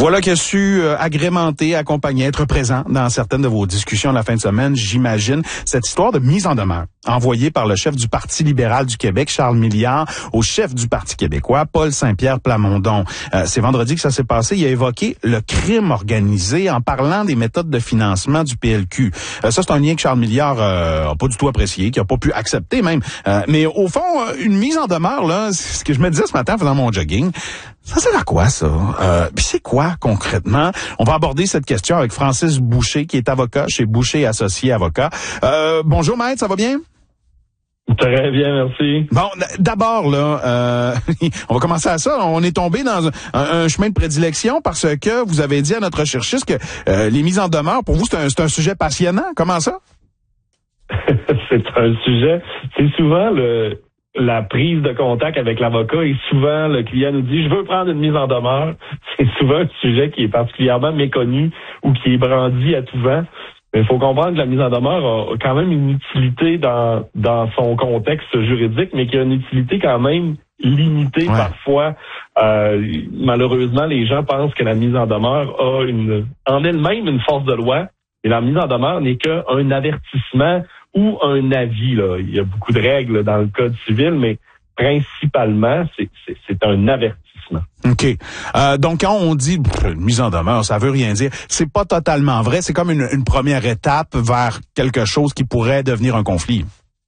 Voilà qui a su agrémenter, accompagner, être présent dans certaines de vos discussions de la fin de semaine, j'imagine. Cette histoire de mise en demeure envoyée par le chef du Parti libéral du Québec, Charles Milliard, au chef du Parti québécois, Paul Saint-Pierre Plamondon. C'est vendredi que ça s'est passé. Il a évoqué le crime organisé en parlant des méthodes de financement du PLQ. Ça, c'est un lien que Charles Milliard a pas du tout apprécié, qu'il a pas pu accepter même. Mais au fond, une mise en demeure, là, c'est ce que je me disais ce matin en faisant mon jogging. Ça sert à quoi, ça? Puis c'est quoi, concrètement? On va aborder cette question avec Francis Boucher, qui est avocat chez Boucher Associés Avocats. Bonjour, maître, ça va bien? Très bien, merci. Bon, d'abord, là, on va commencer à ça. On est tombé dans un chemin de prédilection parce que vous avez dit à notre recherchiste que les mises en demeure, pour vous, c'est un sujet passionnant. Comment ça? C'est un sujet... C'est souvent la prise de contact avec l'avocat et souvent le client nous dit « Je veux prendre une mise en demeure ». C'est souvent un sujet qui est particulièrement méconnu ou qui est brandi à tout vent. Mais il faut comprendre que la mise en demeure a quand même une utilité dans son contexte juridique, mais qui a une utilité quand même limitée parfois. Malheureusement, les gens pensent que la mise en demeure a en elle-même une force de loi. Et la mise en demeure n'est qu'un avertissement ou un avis. Là. Il y a beaucoup de règles dans le Code civil, mais principalement, c'est un avertissement. OK. Donc, quand on dit mise en demeure, ça veut rien dire. C'est pas totalement vrai. C'est comme une première étape vers quelque chose qui pourrait devenir un conflit.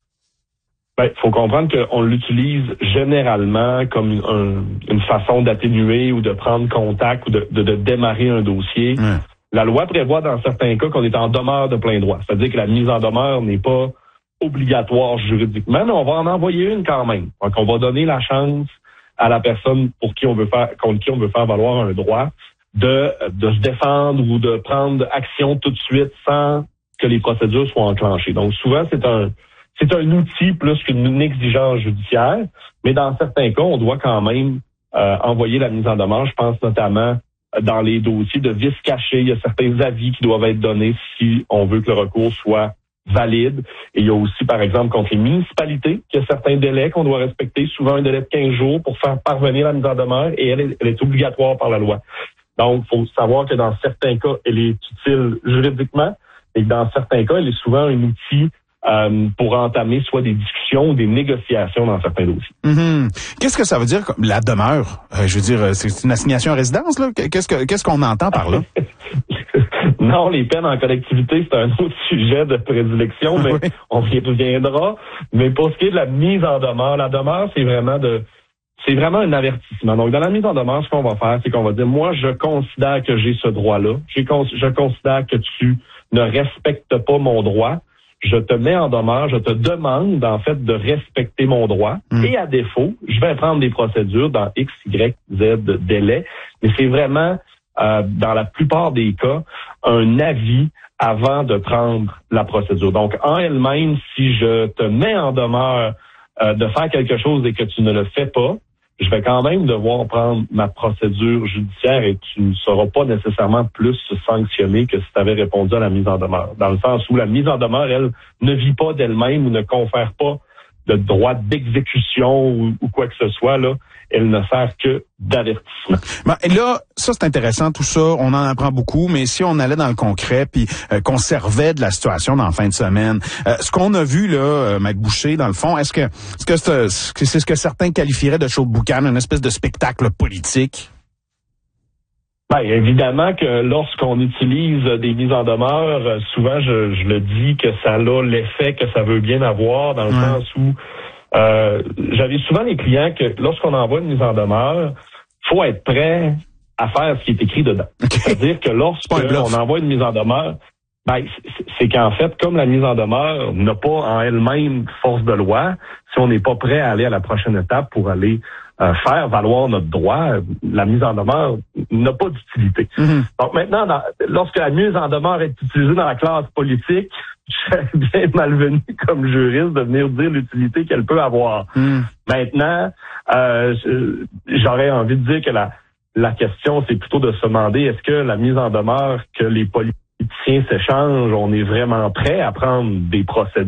Ben, faut comprendre qu'on l'utilise généralement comme une façon d'atténuer ou de prendre contact ou de démarrer un dossier. La loi prévoit dans certains cas qu'on est en demeure de plein droit. C'est-à-dire que la mise en demeure n'est pas obligatoire juridiquement, mais on va en envoyer une quand même. Donc, on va donner la chance à la personne contre qui on veut faire valoir un droit de se défendre ou de prendre action tout de suite sans que les procédures soient enclenchées. Donc, souvent, c'est un outil plus qu'une exigence judiciaire, mais dans certains cas, on doit quand même envoyer la mise en demeure. Je pense notamment dans les dossiers de vices cachés, il y a certains avis qui doivent être donnés si on veut que le recours soit valide. Et il y a aussi, par exemple, contre les municipalités, qu'il y a certains délais qu'on doit respecter, souvent un délai de 15 jours pour faire parvenir la mise en demeure, et elle est obligatoire par la loi. Donc, il faut savoir que dans certains cas, elle est utile juridiquement, et que dans certains cas, elle est souvent un outil pour entamer soit des discussions ou des négociations dans certains dossiers. Qu'est-ce que ça veut dire, la demeure? Je veux dire, c'est une assignation à résidence, là? Qu'est-ce qu'on entend par là? Non, les peines en collectivité, c'est un autre sujet de prédilection, mais on y reviendra. Mais pour ce qui est de la mise en demeure, la demeure, c'est vraiment un avertissement. Donc, dans la mise en demeure, ce qu'on va faire, c'est qu'on va dire, moi, je considère que j'ai ce droit-là. Je considère que tu ne respectes pas mon droit. Je te mets en demeure, je te demande, en fait, de respecter mon droit. Et à défaut, je vais prendre des procédures dans X, Y, Z délai. Mais c'est vraiment, dans la plupart des cas, un avis avant de prendre la procédure. Donc, en elle-même, si je te mets en demeure de faire quelque chose et que tu ne le fais pas, je vais quand même devoir prendre ma procédure judiciaire et tu ne seras pas nécessairement plus sanctionné que si tu avais répondu à la mise en demeure. Dans le sens où la mise en demeure, elle, ne vit pas d'elle-même ou ne confère pas de droit d'exécution ou quoi que ce soit, là. Elle ne sert que d'avertissement. Et là, ça c'est intéressant, tout ça, on en apprend beaucoup, mais si on allait dans le concret puis qu'on servait de la situation dans la fin de semaine, ce qu'on a vu là, Maître Boucher, dans le fond, est-ce que c'est ce que certains qualifieraient de show de boucan, une espèce de spectacle politique? Ben, évidemment que lorsqu'on utilise des mises en demeure, souvent je le dis que ça a l'effet que ça veut bien avoir, dans le sens où j'avais souvent les clients que lorsqu'on envoie une mise en demeure, faut être prêt à faire ce qui est écrit dedans. C'est-à-dire que lorsqu'on envoie une mise en demeure, ben, c'est qu'en fait, comme la mise en demeure n'a pas en elle-même force de loi, si on n'est pas prêt à aller à la prochaine étape pour aller faire valoir notre droit, la mise en demeure n'a pas d'utilité. Donc maintenant, lorsque la mise en demeure est utilisée dans la classe politique, c'est bien malvenu comme juriste de venir dire l'utilité qu'elle peut avoir. Maintenant, j'aurais envie de dire que la question, c'est plutôt de se demander, est-ce que la mise en demeure que les politiciens s'échangent, on est vraiment prêt à prendre des procédures